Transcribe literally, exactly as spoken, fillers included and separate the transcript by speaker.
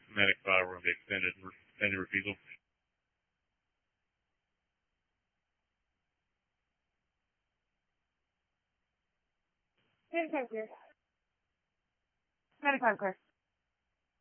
Speaker 1: Medic five, we're going to be extended, extended refusal.
Speaker 2: Medic five clear. Medic five clear.